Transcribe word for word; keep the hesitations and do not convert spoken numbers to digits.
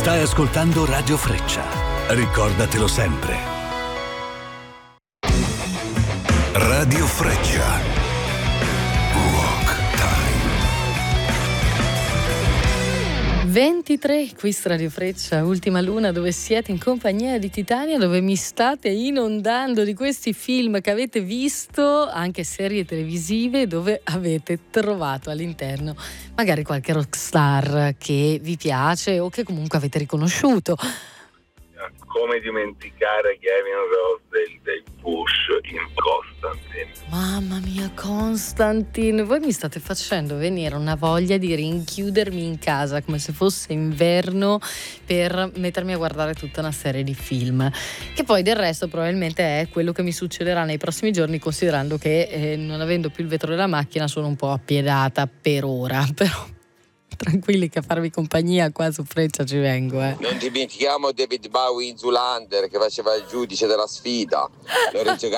Stai ascoltando Radio Freccia. Ricordatelo sempre. Radio Freccia. ventitré, qui su Radio Freccia, Ultima Luna, dove siete in compagnia di Titania, dove mi state inondando di questi film che avete visto, anche serie televisive, dove avete trovato all'interno magari qualche rockstar che vi piace o che comunque avete riconosciuto. Come dimenticare Kevin Rose del, del Push in Constantine. Mamma mia, Constantine, voi mi state facendo venire una voglia di rinchiudermi in casa come se fosse inverno per mettermi a guardare tutta una serie di film, che poi del resto probabilmente è quello che mi succederà nei prossimi giorni, considerando che eh, non avendo più il vetro della macchina sono un po' appiedata per ora, però tranquilli che a farvi compagnia qua su Freccia ci vengo, eh. Non dimentichiamo David Bowie in Zoolander che faceva il giudice della sfida. Lorenzo